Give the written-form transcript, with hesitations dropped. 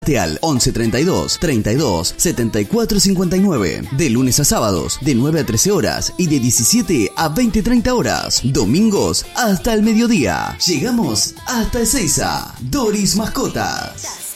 Al 11 32 32 74 59. De lunes a sábados, de 9 a 13 horas y de 17 a 20-30 horas. Domingos hasta el mediodía. Llegamos hasta Ezeiza. Doris Mascotas.